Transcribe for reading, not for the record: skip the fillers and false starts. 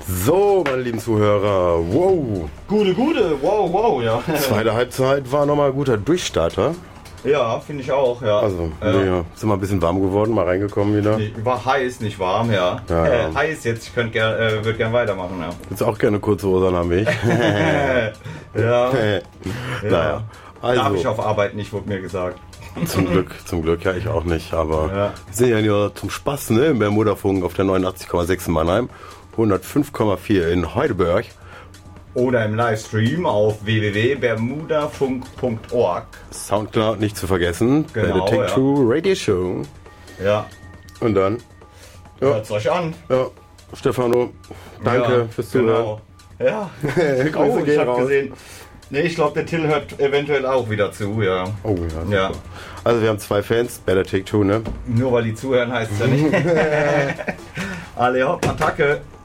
So, meine lieben Zuhörer, wow. Gute, wow, ja. Zweite Halbzeit war nochmal ein guter Durchstarter. Ja, finde ich auch, ja. Also, wir sind mal ein bisschen warm geworden, mal reingekommen wieder. War heiß, nicht warm, ja. Heiß jetzt, ich würde gern weitermachen, ja. Willst auch gerne kurze Hosen haben wie ich? Ja. Naja, also. Darf ich auf Arbeit nicht, wurde mir gesagt. Zum Glück, ja, ich auch nicht, aber wir sind ja nur zum Spaß, ne, im Bermudafunk auf der 89,6 in Mannheim, 105,4 in Heidelberg. Oder im Livestream auf www.bermudafunk.org. Soundcloud nicht zu vergessen, genau, bei der Take-Two Radio Show. Ja. Und dann, hört's euch an. Ja, Stefano, danke fürs Zuhören. Genau. Ja, ich hab gesehen. Nee, ich glaube, der Till hört eventuell auch wieder zu, ja. Oh ja. Also wir haben 2 Fans, bei der Take-Two, ne? Nur weil die zuhören, heißt es ja nicht. Alle hopp, Attacke.